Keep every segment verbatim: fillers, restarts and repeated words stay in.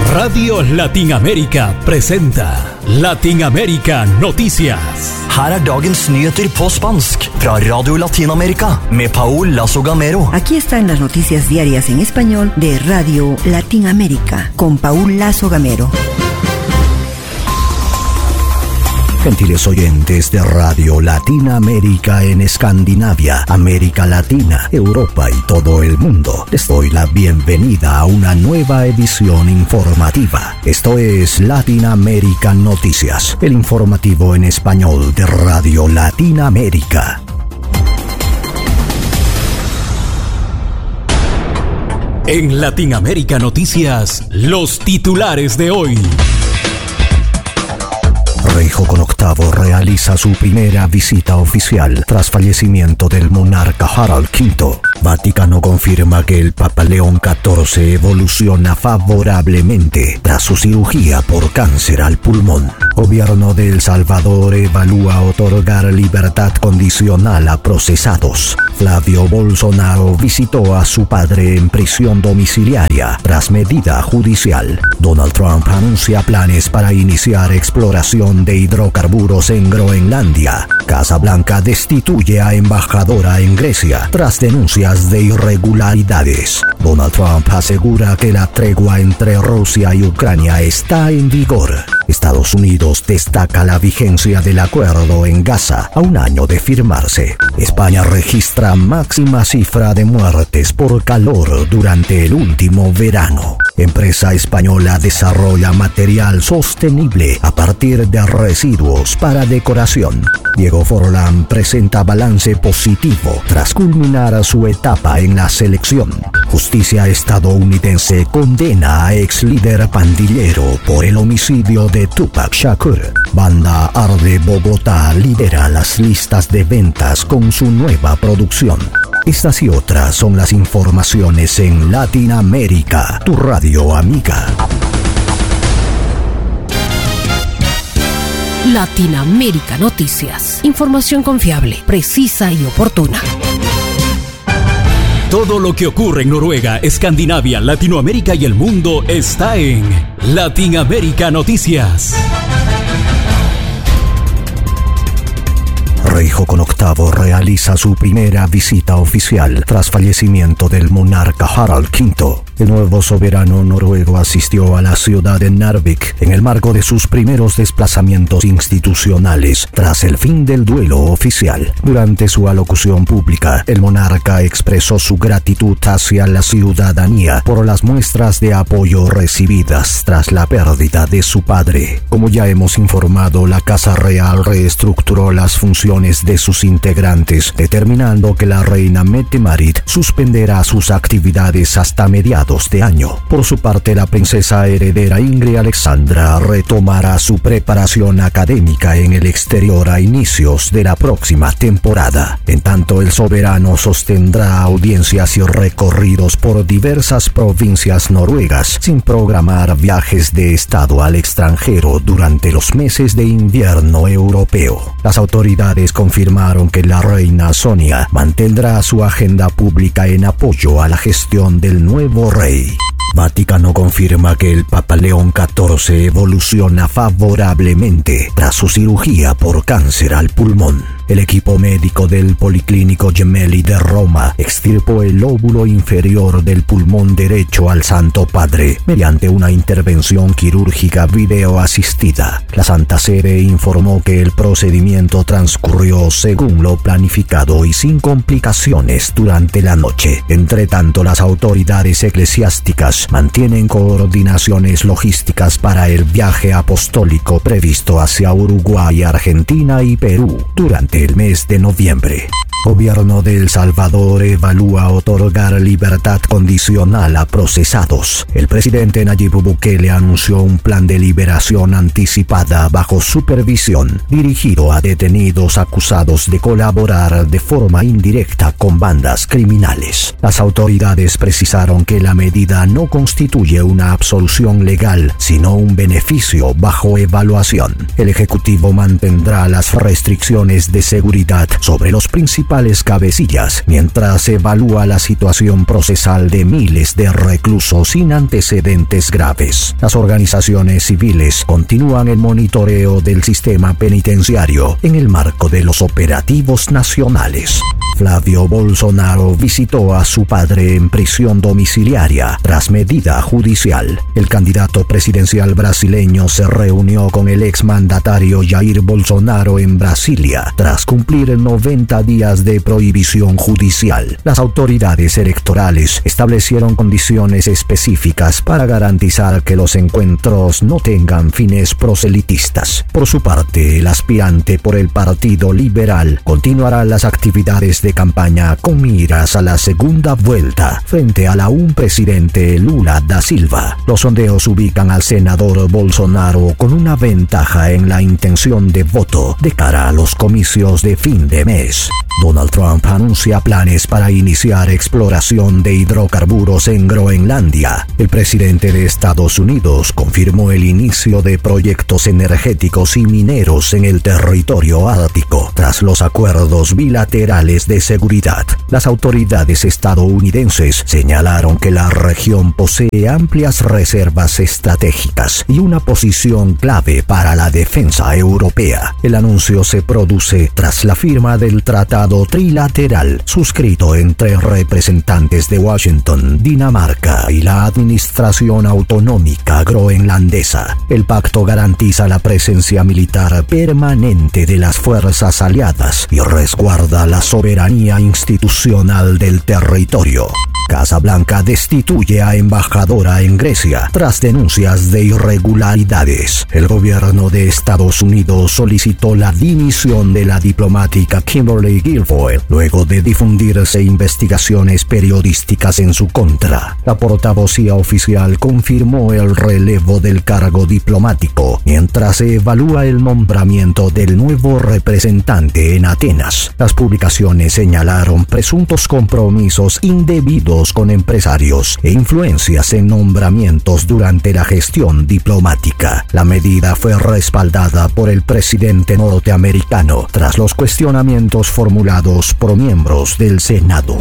Radio Latinamérica presenta Latinamérica Noticias. Her er dagens nyheter på spansk fra Radio Latinamerika med Paul Lazo Gamero. Aquí están las noticias diarias en español de Radio Latinamérica con Paul Lazo Gamero. Gentiles oyentes de Radio Latinamérica en Escandinavia, América Latina, Europa y todo el mundo, les doy la bienvenida a una nueva edición informativa. Esto es Latinamérica Noticias, el informativo en español de Radio Latinamérica. En Latinamérica Noticias, los titulares de hoy. Rey Joconn octavo realiza su primera visita oficial tras fallecimiento del monarca Harald quinto. Vaticano confirma que el Papa León catorce evoluciona favorablemente tras su cirugía por cáncer al pulmón. Gobierno de El Salvador evalúa otorgar libertad condicional a procesados. Flavio Bolsonaro visitó a su padre en prisión domiciliaria tras medida judicial. Donald Trump anuncia planes para iniciar exploración de hidrocarburos en Groenlandia. Casa Blanca destituye a embajadora en Grecia tras denuncias de irregularidades. Donald Trump asegura que la tregua entre Rusia y Ucrania está en vigor. Estados Unidos destaca la vigencia del acuerdo en Gaza a un año de firmarse. España registra máxima cifra de muertes por calor durante el último verano. Empresa española desarrolla material sostenible a partir de residuos para decoración. Diego Forlán presenta balance positivo tras culminar su etapa en la selección. Justicia estadounidense condena a ex líder pandillero por el homicidio de Tupac Shakur. Banda Arde Bogotá lidera las listas de ventas con su nueva producción. Estas y otras son las informaciones en Latinamérica, tu radio amiga. Latinamérica Noticias. Información confiable, precisa y oportuna. Todo lo que ocurre en Noruega, Escandinavia, Latinoamérica y el mundo está en Latinamérica Noticias. Rey Joconn octavo realiza su primera visita oficial tras fallecimiento del monarca Harald quinto. El nuevo soberano noruego asistió a la ciudad de Narvik en el marco de sus primeros desplazamientos institucionales tras el fin del duelo oficial. Durante su alocución pública, el monarca expresó su gratitud hacia la ciudadanía por las muestras de apoyo recibidas tras la pérdida de su padre. Como ya hemos informado, la Casa Real reestructuró las funciones de sus integrantes, determinando que la reina Mette-Marit suspenderá sus actividades hasta mediados de año. Por su parte, la princesa heredera Ingrid Alexandra retomará su preparación académica en el exterior a inicios de la próxima temporada. En tanto, el soberano sostendrá audiencias y recorridos por diversas provincias noruegas, sin programar viajes de estado al extranjero durante los meses de invierno europeo. Las autoridades confirmaron que la reina Sonia mantendrá su agenda pública en apoyo a la gestión del nuevo rey. Vaticano confirma que el Papa León catorce evoluciona favorablemente tras su cirugía por cáncer al pulmón. El equipo médico del Policlínico Gemelli de Roma extirpó el lóbulo inferior del pulmón derecho al Santo Padre mediante una intervención quirúrgica videoasistida. La Santa Sede informó que el procedimiento transcurrió según lo planificado y sin complicaciones durante la noche. Entre tanto, las autoridades eclesiásticas mantienen coordinaciones logísticas para el viaje apostólico previsto hacia Uruguay, Argentina y Perú durante el mes de noviembre. Gobierno de El Salvador evalúa otorgar libertad condicional a procesados. El presidente Nayib Bukele anunció un plan de liberación anticipada bajo supervisión dirigido a detenidos acusados de colaborar de forma indirecta con bandas criminales. Las autoridades precisaron que la medida no constituye una absolución legal, sino un beneficio bajo evaluación. El Ejecutivo mantendrá las restricciones de seguridad sobre los principales cabecillas, mientras se evalúa la situación procesal de miles de reclusos sin antecedentes graves. Las organizaciones civiles continúan el monitoreo del sistema penitenciario en el marco de los operativos nacionales. Flavio Bolsonaro visitó a su padre en prisión domiciliaria tras medida judicial. El candidato presidencial brasileño se reunió con el exmandatario Jair Bolsonaro en Brasilia tras cumplir noventa días de prohibición judicial. Las autoridades electorales establecieron condiciones específicas para garantizar que los encuentros no tengan fines proselitistas. Por su parte, el aspirante por el Partido Liberal continuará las actividades de campaña con miras a la segunda vuelta frente al aún presidente Lula da Silva. Los sondeos ubican al senador Bolsonaro con una ventaja en la intención de voto de cara a los comicios de fin de mes. Donald Trump anuncia planes para iniciar exploración de hidrocarburos en Groenlandia. El presidente de Estados Unidos confirmó el inicio de proyectos energéticos y mineros en el territorio ártico tras los acuerdos bilaterales de seguridad. Las autoridades estadounidenses señalaron que la región posee amplias reservas estratégicas y una posición clave para la defensa europea. El anuncio se produce tras la firma del tratado trilateral suscrito entre representantes de Washington, Dinamarca y la Administración Autonómica Groenlandesa. El pacto garantiza la presencia militar permanente de las fuerzas aliadas y resguarda la soberanía institucional del territorio. Casa Blanca destituye a embajadora en Grecia tras denuncias de irregularidades. El gobierno de Estados Unidos solicitó la dimisión de la diplomática Kimberly Guilfoyle luego de difundirse investigaciones periodísticas en su contra. La portavocía oficial confirmó el relevo del cargo diplomático mientras se evalúa el nombramiento del nuevo representante en Atenas. Las publicaciones señalaron presuntos compromisos indebidos con empresarios e influencias en nombramientos durante la gestión diplomática. La medida fue respaldada por el presidente norteamericano tras los cuestionamientos formulados por miembros del Senado.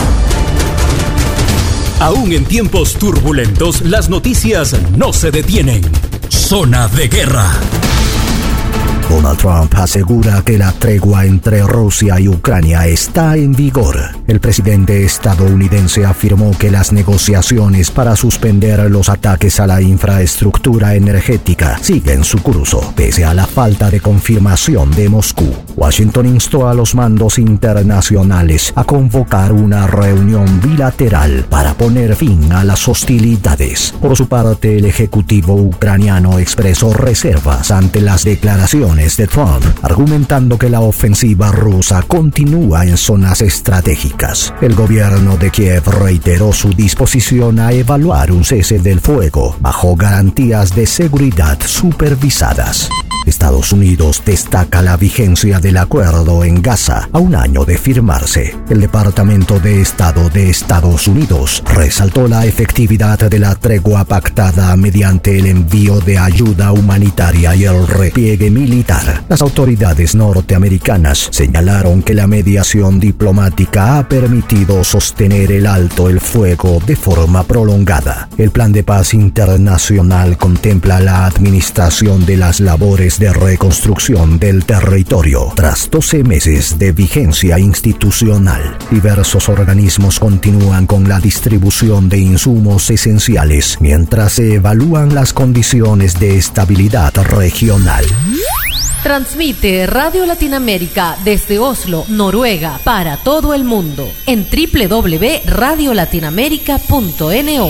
Aún en tiempos turbulentos, las noticias no se detienen. Zona de guerra. Donald Trump asegura que la tregua entre Rusia y Ucrania está en vigor. El presidente estadounidense afirmó que las negociaciones para suspender los ataques a la infraestructura energética siguen su curso, pese a la falta de confirmación de Moscú. Washington instó a los mandos internacionales a convocar una reunión bilateral para poner fin a las hostilidades. Por su parte, el ejecutivo ucraniano expresó reservas ante las declaraciones de Trump, argumentando que la ofensiva rusa continúa en zonas estratégicas. El gobierno de Kiev reiteró su disposición a evaluar un cese del fuego bajo garantías de seguridad supervisadas. Estados Unidos destaca la vigencia del acuerdo en Gaza a un año de firmarse. El Departamento de Estado de Estados Unidos resaltó la efectividad de la tregua pactada mediante el envío de ayuda humanitaria y el repliegue militar. Las autoridades norteamericanas señalaron que la mediación diplomática ha permitido sostener el alto el fuego de forma prolongada. El Plan de Paz Internacional contempla la administración de las labores de reconstrucción del territorio tras doce meses de vigencia institucional. Diversos organismos continúan con la distribución de insumos esenciales mientras se evalúan las condiciones de estabilidad regional. Transmite Radio Latinoamérica desde Oslo, Noruega, para todo el mundo en doble u doble u doble u punto radio latinoamérica punto no.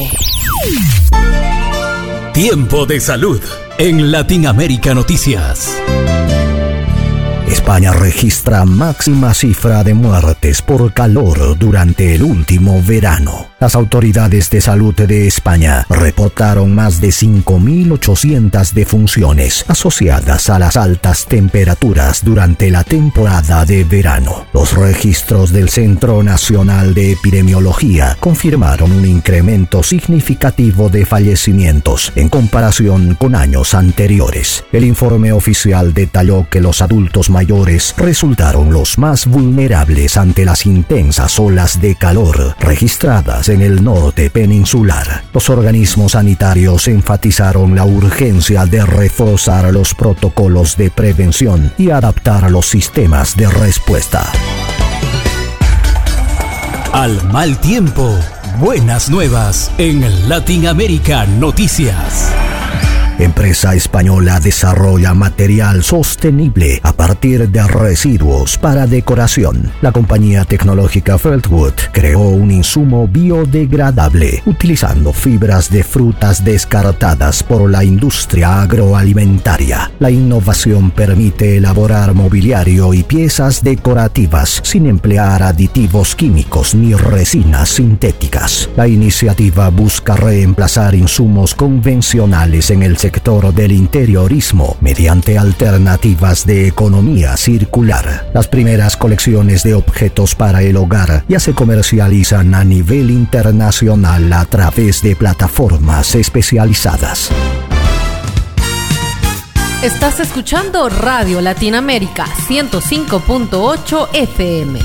Tiempo de salud en Latinoamérica Noticias. España registra máxima cifra de muertes por calor durante el último verano. Las autoridades de salud de España reportaron más de cinco mil ochocientas defunciones asociadas a las altas temperaturas durante la temporada de verano. Los registros del Centro Nacional de Epidemiología confirmaron un incremento significativo de fallecimientos en comparación con años anteriores. El informe oficial detalló que los adultos mayores mayores resultaron los más vulnerables ante las intensas olas de calor registradas en el norte peninsular. Los organismos sanitarios enfatizaron la urgencia de reforzar los protocolos de prevención y adaptar los sistemas de respuesta. Al mal tiempo, buenas nuevas en Latinoamérica Noticias. Empresa española desarrolla material sostenible a partir de residuos para decoración. La compañía tecnológica Feltwood creó un insumo biodegradable utilizando fibras de frutas descartadas por la industria agroalimentaria. La innovación permite elaborar mobiliario y piezas decorativas sin emplear aditivos químicos ni resinas sintéticas. La iniciativa busca reemplazar insumos convencionales en el sector del interiorismo mediante alternativas de economía circular. Las primeras colecciones de objetos para el hogar ya se comercializan a nivel internacional a través de plataformas especializadas. Estás escuchando Radio Latinoamérica ciento cinco punto ocho F M.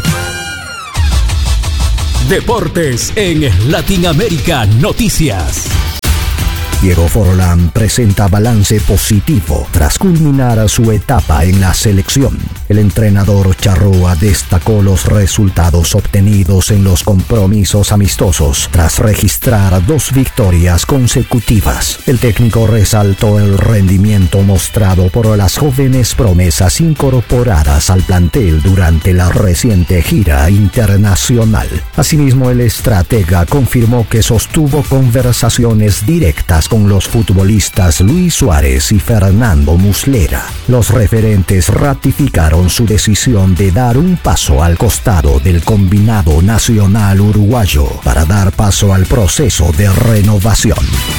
Deportes en Latinoamérica Noticias. Diego Forlán presenta balance positivo tras culminar su etapa en la selección. El entrenador charrúa destacó los resultados obtenidos en los compromisos amistosos tras registrar dos victorias consecutivas. El técnico resaltó el rendimiento mostrado por las jóvenes promesas incorporadas al plantel durante la reciente gira internacional. Asimismo, el estratega confirmó que sostuvo conversaciones directas con los futbolistas Luis Suárez y Fernando Muslera. Los referentes ratificaron su decisión de dar un paso al costado del combinado nacional uruguayo para dar paso al proceso de renovación.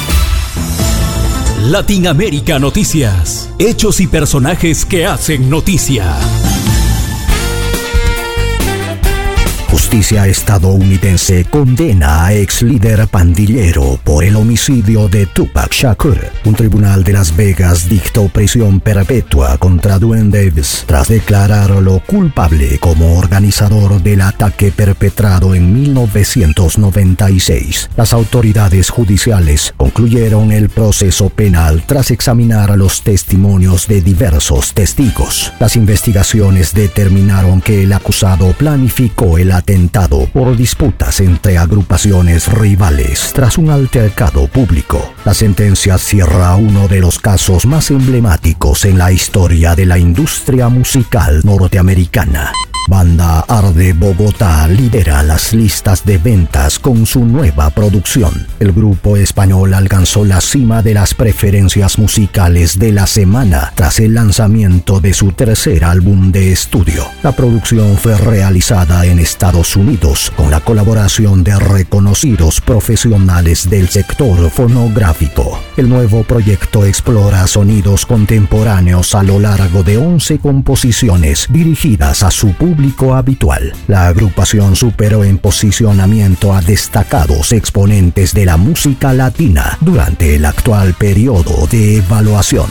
Latinoamérica Noticias. Hechos y personajes que hacen noticia. Justicia estadounidense condena a ex líder pandillero por el homicidio de Tupac Shakur. Un tribunal de Las Vegas dictó prisión perpetua contra Duane Davis tras declararlo culpable como organizador del ataque perpetrado en mil novecientos noventa y seis. Las autoridades judiciales concluyeron el proceso penal tras examinar los testimonios de diversos testigos. Las investigaciones determinaron que el acusado planificó el atentado por disputas entre agrupaciones rivales tras un altercado público. La sentencia cierra uno de los casos más emblemáticos en la historia de la industria musical norteamericana. Banda Arde Bogotá lidera las listas de ventas con su nueva producción. El grupo español alcanzó la cima de las preferencias musicales de la semana tras el lanzamiento de su tercer álbum de estudio. La producción fue realizada en Estados Unidos con la colaboración de reconocidos profesionales del sector fonográfico. El nuevo proyecto explora sonidos contemporáneos a lo largo de once composiciones dirigidas a su público público habitual. La agrupación superó en posicionamiento a destacados exponentes de la música latina durante el actual periodo de evaluación.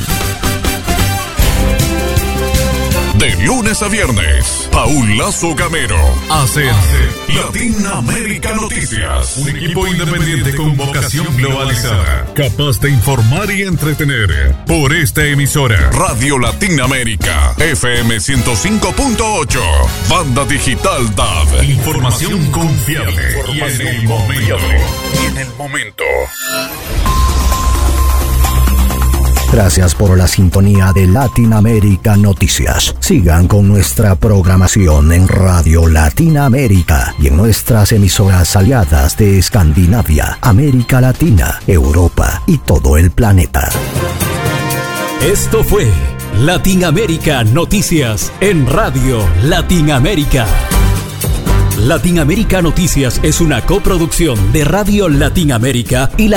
De lunes a viernes, Paul Lazo Gamero hace Latinoamérica Noticias, un equipo independiente con vocación globalizada, capaz de informar y entretener. Por esta emisora, Radio Latinoamérica, F M ciento cinco punto ocho, banda digital D A B. Información confiable y en el momento. Y en el momento. Gracias por la sintonía de Latinoamérica Noticias. Sigan con nuestra programación en Radio Latinoamérica y en nuestras emisoras aliadas de Escandinavia, América Latina, Europa y todo el planeta. Esto fue Latinoamérica Noticias en Radio Latinoamérica. Latinoamérica Noticias es una coproducción de Radio Latinoamérica y la